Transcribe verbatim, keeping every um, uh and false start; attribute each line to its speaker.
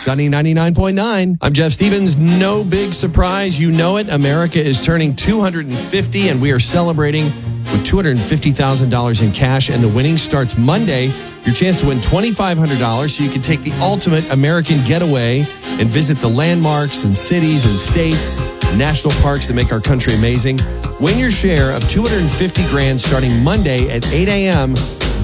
Speaker 1: Sunny ninety-nine point nine. I'm Jeff Stevens. No big surprise. You know it. America is turning two hundred fifty, and we are celebrating with two hundred fifty thousand dollars in cash, and the winning starts Monday. Your chance to win twenty-five hundred dollars so you can take the ultimate American getaway and visit the landmarks and cities and states, national parks that make our country amazing. Win your share of two hundred fifty grand starting Monday at eight a.m.